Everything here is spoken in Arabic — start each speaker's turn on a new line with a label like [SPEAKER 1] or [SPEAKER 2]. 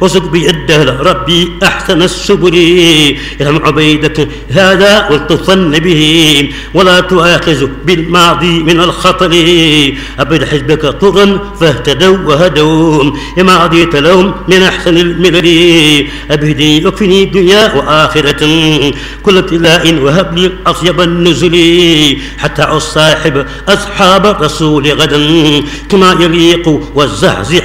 [SPEAKER 1] وسق بي الدهر ربي أحسن السبل. ارحم عبيدك هذا والتصن به ولا تؤاخذ بالماضي من الخطر. أبد حزبك طغى فاهتدوا وهدوا لما عضيت لهم من أحسن الملل. أبهدي واكفني دنيا وآخرة كل ابتلاء وهب لي أطيب النزل حتى أصاحب أصحاب الرسول غدا كما يليق والزحزح